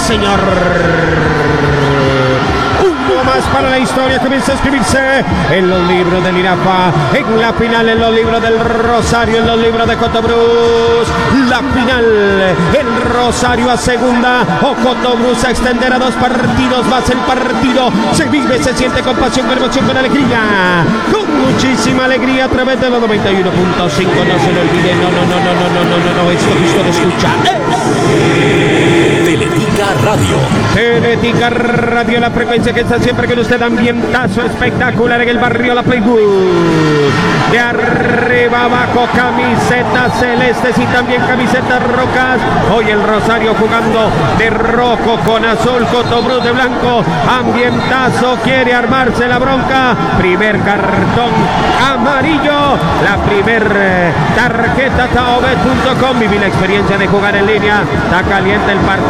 señor. Uno más para la historia, comienza a escribirse en los libros del Irapa, en la final, en los libros del Rosario, en los libros de Cotobruz. La final, el Rosario a segunda, o Cotobruz a extender a 2 partidos más. El partido se vive, se siente con pasión, con emoción, con alegría, con muchísima alegría a través de los 91.5. No se lo olvide, no, esto que usted escucha Teletica Radio. Teletica Radio, la frecuencia que está siempre con usted. Ambientazo espectacular en el barrio La Playwood. De arriba abajo, camisetas celestes y también camisetas rocas. Hoy el Rosario jugando de rojo con azul, Cotobruz de blanco. Ambientazo, quiere armarse la bronca. Primer cartón amarillo. La primer tarjeta taobet.com. Viví la experiencia de jugar en línea. Está caliente el partido.